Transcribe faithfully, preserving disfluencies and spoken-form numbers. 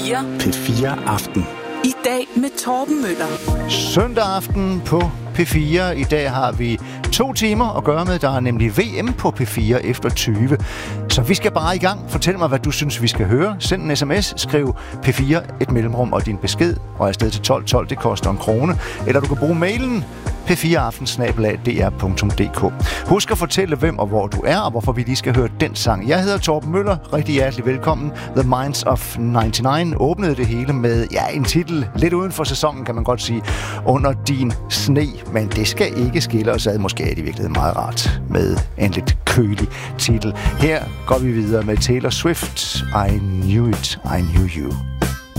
fire. P fire Aften. I dag med Torben Møller. Søndag aften på P fire. I dag har vi to timer at gøre med. Der er nemlig V M på P fire efter tyve. Så vi skal bare i gang. Fortæl mig, hvad du synes, vi skal høre. Send en sms, skriv P fire, et mellemrum og din besked, og afsted til tolv tolv. Det koster en krone. Eller du kan bruge mailen p fire aften snabel-a d r punktum d k. Husk at fortælle, hvem og hvor du er, og hvorfor vi lige skal høre den sang. Jeg hedder Torben Møller. Rigtig hjertelig velkommen. The Minds of nioghalvfems åbnede det hele med ja, en titel lidt uden for sæsonen, kan man godt sige. Under din sne. Men det skal ikke skille os ad. Måske er det i virkeligheden meget rart med en lidt kølig titel. Her går vi videre med Taylor Swift. I knew it, I knew you.